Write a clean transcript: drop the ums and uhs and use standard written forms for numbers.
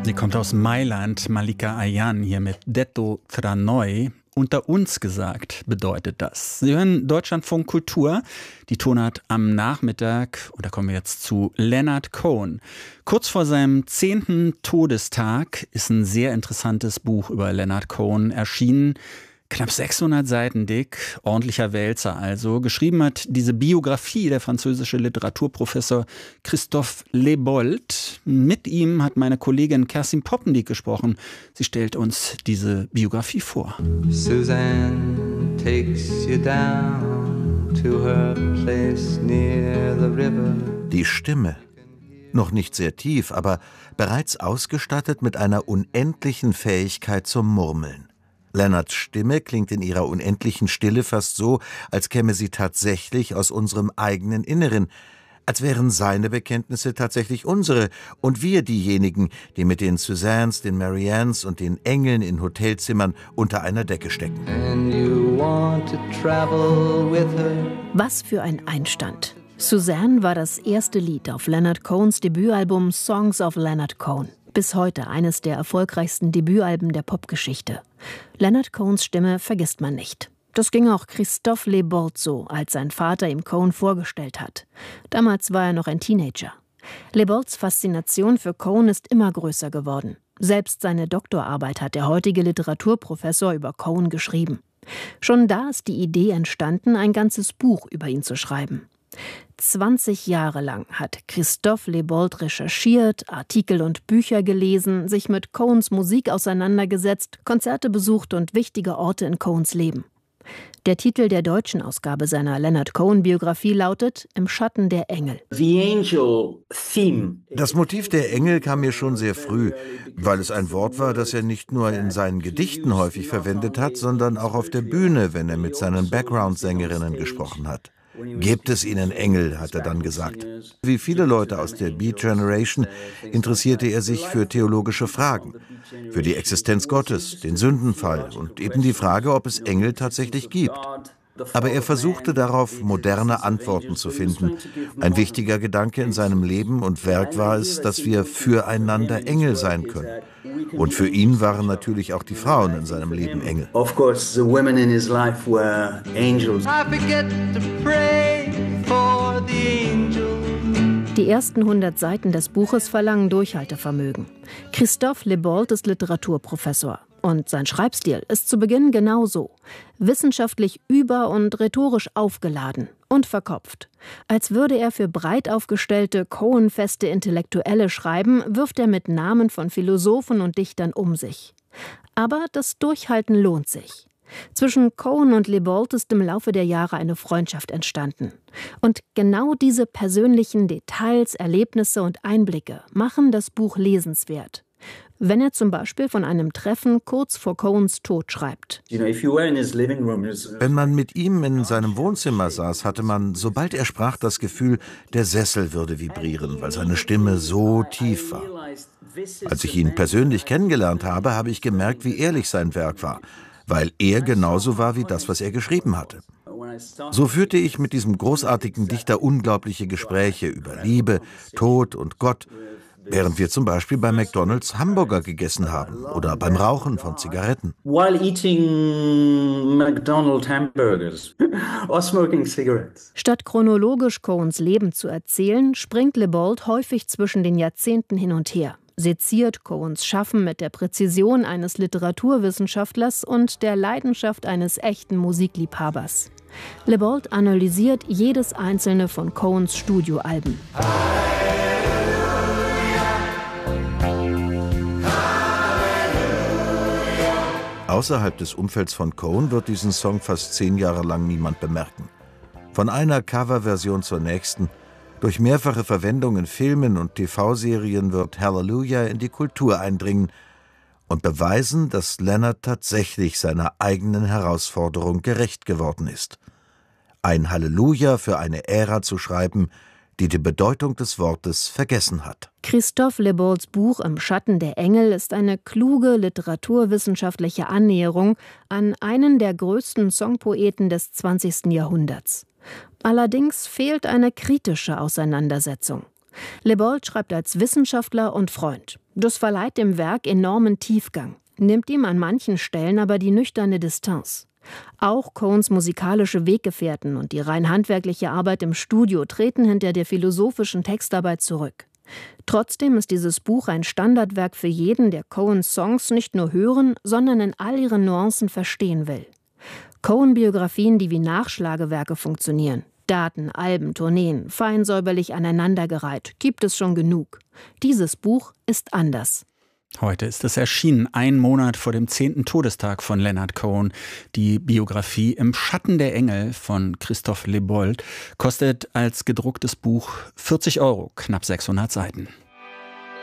Sie kommt aus Mailand, Malika Ayan, hier mit Detto tra noi. Unter uns gesagt bedeutet das. Sie hören Deutschlandfunk Kultur, die Tonart am Nachmittag. Und da kommen wir jetzt zu Leonard Cohen. Kurz vor seinem 10. Todestag ist ein sehr interessantes Buch über Leonard Cohen erschienen. Knapp 600 Seiten dick, ordentlicher Wälzer also. Geschrieben hat diese Biografie der französische Literaturprofessor Christophe Lebold. Mit ihm hat meine Kollegin Kerstin Poppendiek gesprochen. Sie stellt uns diese Biografie vor. Suzanne takes you down to her place near the river. Die Stimme. Noch nicht sehr tief, aber bereits ausgestattet mit einer unendlichen Fähigkeit zum Murmeln. Leonards Stimme klingt in ihrer unendlichen Stille fast so, als käme sie tatsächlich aus unserem eigenen Inneren, als wären seine Bekenntnisse tatsächlich unsere und wir diejenigen, die mit den Suzannes, den Mariannes und den Engeln in Hotelzimmern unter einer Decke stecken. Was für ein Einstand. Suzanne war das erste Lied auf Leonard Cohens Debütalbum Songs of Leonard Cohen. Bis heute eines der erfolgreichsten Debütalben der Popgeschichte. Leonard Cohens Stimme vergisst man nicht. Das ging auch Christophe Lebold so, als sein Vater ihm Cohen vorgestellt hat. Damals war er noch ein Teenager. Lebolds Faszination für Cohen ist immer größer geworden. Selbst seine Doktorarbeit hat der heutige Literaturprofessor über Cohen geschrieben. Schon da ist die Idee entstanden, ein ganzes Buch über ihn zu schreiben. 20 Jahre lang hat Christophe Lebold recherchiert, Artikel und Bücher gelesen, sich mit Cohens Musik auseinandergesetzt, Konzerte besucht und wichtige Orte in Cohens Leben. Der Titel der deutschen Ausgabe seiner Leonard-Cohen-Biografie lautet »Im Schatten der Engel«. Das Motiv der Engel kam mir schon sehr früh, weil es ein Wort war, das er nicht nur in seinen Gedichten häufig verwendet hat, sondern auch auf der Bühne, wenn er mit seinen Background-Sängerinnen gesprochen hat. »Gebt es ihnen Engel«, hat er dann gesagt. Wie viele Leute aus der Beat Generation interessierte er sich für theologische Fragen, für die Existenz Gottes, den Sündenfall und eben die Frage, ob es Engel tatsächlich gibt. Aber er versuchte darauf, moderne Antworten zu finden. Ein wichtiger Gedanke in seinem Leben und Werk war es, dass wir füreinander Engel sein können. Und für ihn waren natürlich auch die Frauen in seinem Leben Engel. Of course, the women in his life were angels. I forget to pray for the angels. Die ersten 100 Seiten des Buches verlangen Durchhaltevermögen. Christophe Lebold ist Literaturprofessor. Und sein Schreibstil ist zu Beginn genauso. Wissenschaftlich über- und rhetorisch aufgeladen und verkopft. Als würde er für breit aufgestellte, Cohen-feste Intellektuelle schreiben, wirft er mit Namen von Philosophen und Dichtern um sich. Aber das Durchhalten lohnt sich. Zwischen Cohen und Lebold ist im Laufe der Jahre eine Freundschaft entstanden. Und genau diese persönlichen Details, Erlebnisse und Einblicke machen das Buch lesenswert. Wenn er zum Beispiel von einem Treffen kurz vor Cohens Tod schreibt. Wenn man mit ihm in seinem Wohnzimmer saß, hatte man, sobald er sprach, das Gefühl, der Sessel würde vibrieren, weil seine Stimme so tief war. Als ich ihn persönlich kennengelernt habe, habe ich gemerkt, wie ehrlich sein Werk war, weil er genauso war wie das, was er geschrieben hatte. So führte ich mit diesem großartigen Dichter unglaubliche Gespräche über Liebe, Tod und Gott, während wir zum Beispiel bei McDonald's Hamburger gegessen haben oder beim Rauchen von Zigaretten. While eating McDonald's hamburgers or smoking cigarettes. Statt chronologisch Cohens Leben zu erzählen, springt Lebold häufig zwischen den Jahrzehnten hin und her. Seziert Cohens Schaffen mit der Präzision eines Literaturwissenschaftlers und der Leidenschaft eines echten Musikliebhabers. Lebold analysiert jedes einzelne von Cohens Studioalben. Außerhalb des Umfelds von Cohen wird diesen Song fast 10 Jahre lang niemand bemerken. Von einer Coverversion zur nächsten, durch mehrfache Verwendung in Filmen und TV-Serien wird Hallelujah in die Kultur eindringen und beweisen, dass Leonard tatsächlich seiner eigenen Herausforderung gerecht geworden ist. Ein Halleluja für eine Ära zu schreiben, die die Bedeutung des Wortes vergessen hat. Christophe Lebolds Buch »Im Schatten der Engel« ist eine kluge literaturwissenschaftliche Annäherung an einen der größten Songpoeten des 20. Jahrhunderts. Allerdings fehlt eine kritische Auseinandersetzung. Lebold schreibt als Wissenschaftler und Freund. Das verleiht dem Werk enormen Tiefgang, nimmt ihm an manchen Stellen aber die nüchterne Distanz. Auch Cohens musikalische Weggefährten und die rein handwerkliche Arbeit im Studio treten hinter der philosophischen Textarbeit zurück. Trotzdem ist dieses Buch ein Standardwerk für jeden, der Cohens Songs nicht nur hören, sondern in all ihren Nuancen verstehen will. Cohen-Biografien, die wie Nachschlagewerke funktionieren. Daten, Alben, Tourneen, fein säuberlich aneinandergereiht, gibt es schon genug. Dieses Buch ist anders. Heute ist es erschienen, 1 Monat vor dem 10. Todestag von Leonard Cohen. Die Biografie Im Schatten der Engel von Christoph Lebold kostet als gedrucktes Buch 40 €, knapp 600 Seiten.